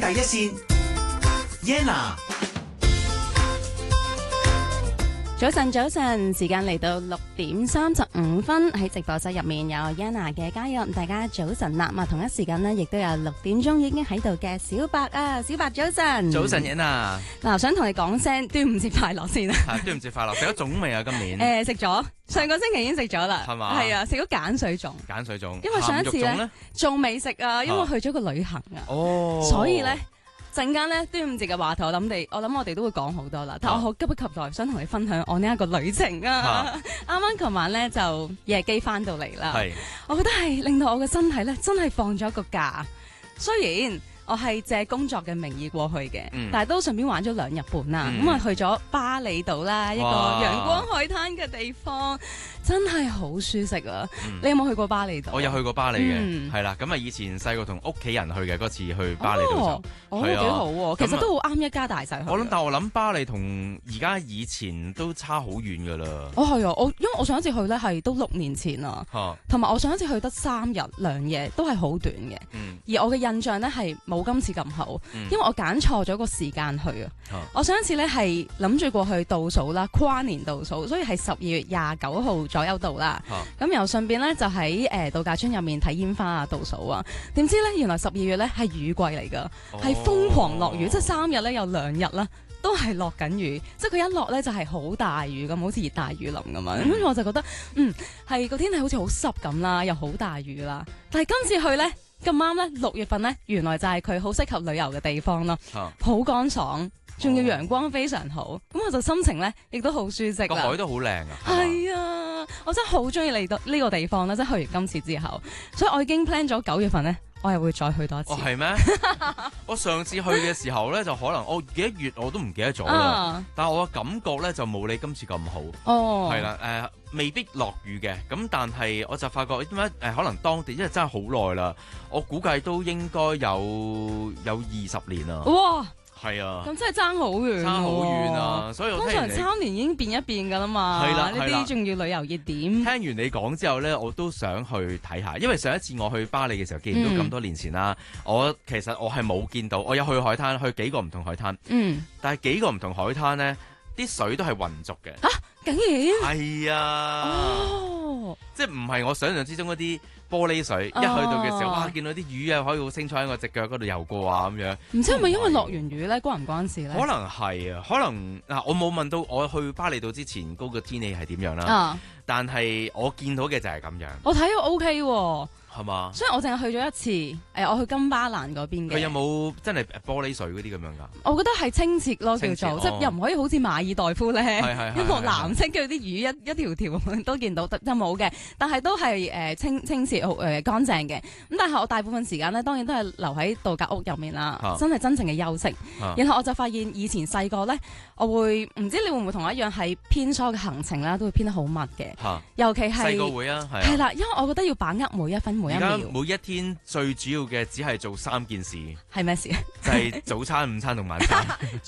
第一線 Yenna。 早晨，時間嚟到6:35，喺直播室入面有 Yenna 嘅加入，大家早晨啦！同一時間呢，亦都有6點鐘已經喺度嘅小白啊，小白早晨。 早晨，Yenna。 嗱，想同你講聲端午節快樂先啊！ 端午節快樂，食咗粽未啊？今年食咗，上個星期已經食咗啦， 係嘛？ 係啊，食咗鹼水粽。 鹼水粽， 因為上一次咧仲未食啊，因為去咗個旅行啊，所以咧。陣間咧端午節嘅話題，我諗我哋都會講好多啦。但我好急不及待想同你分享我呢一個旅程啊！啱啱琴晚咧就夜機翻到嚟啦，我覺得係令到我嘅身體咧真係放咗一個假。雖然我係借工作嘅名義過去嘅，但係都順便玩咗2日半啦。咁啊去咗巴厘島啦，一個陽光海灘嘅地方。真係好舒適啊！你有冇去過巴厘島？ 我有去過巴厘嘅，係啦。咁啊，以前細個同屋企人去嘅嗰次去巴厘島就， 幾好喎。其實都好啱一家大細去。 但我諗巴厘同而家以前都差好遠噶啦。 係啊，因為我上一次去咧係都6年前啦，同埋我上一次去得3日2夜，都係好短嘅。而我嘅印象咧係冇今次咁好，因為我揀錯咗個時間去啊。我上一次咧係諗住過去倒數啦，跨年倒數，所以係12月29號左右到啦，咁又順便咧就喺度假村入面睇煙花啊、倒數啊，點知咧原來12月咧係雨季嚟噶，係瘋狂落雨，即係3日咧有2日啦，都係落緊雨，即係佢一落咧就係好大雨咁，好似熱帶雨林咁樣。跟住我就覺得，係個天氣好似好濕咁啦，又好大雨啦。但係今次去咧咁啱咧6月份咧，原來就係佢好適合旅遊嘅地方咯，好乾爽。仲要陽光非常好，咁我就心情咧亦都好舒適啦。 個海都好靚啊！ 係啊，我真係好中意嚟到呢個地方啦！即係去完今次之後，所以我已經 plan 咗9月份咧，我又會再去多一次。 係咩？我上次去嘅時候咧，就可能我幾多月我都唔記得咗啦。但係我嘅感覺咧就冇你今次咁好。係啦，未必落雨嘅，咁但係我就發覺點解可能當地因為真係好耐啦，我估計都應該有20年啦。哇！係啊， 咁真係爭好遠， 爭好遠啊！所以我通常 3年已經變一變噶啦嘛。係啦，呢啲仲要旅遊熱點。 聽完你講之後咧，我都想去睇下，因為上一次我去巴厘嘅時候，見到咁多年前啦，其實我係冇見到，我有去海灘，去幾個唔同海灘，但係幾個唔同海灘咧，啲水都係渾濁嘅。 嚇，竟然係啊！即係唔係我想象之中嗰啲玻璃水，一去到嘅時候，哇！見到啲魚啊，可以好清楚喺我隻腳嗰度游過啊，咁樣。 唔知係咪因為落完雨咧，關唔關事咧？ 可能係啊，可能我冇問到我去巴厘島之前嗰個天氣係點樣啦。但係我見到嘅就係咁樣。 我睇到 OK 喎。 係嘛？ 所以我淨係去咗一次，我去金巴蘭嗰邊嘅。 佢有冇真係玻璃水嗰啲咁樣㗎？ 我覺得係清澈咯，叫做即係又唔可以好似馬爾代夫咧，一幕藍色跟住啲魚一條條都見到，就冇嘅。但係都係清澈乾淨嘅。咁但係我大部分時間咧，當然都係留喺度假屋入面啦，真係真正嘅休息。然後我就發現以前細個咧，我會唔知你會唔會同我一樣係偏疏嘅行程啦，都會偏得好密嘅。尤其係細個會啊， 係啦，因為我覺得要把握每一分。 而家每一天最主要嘅只係做3件事， 係咩事？ 就係早餐、午餐同晚餐。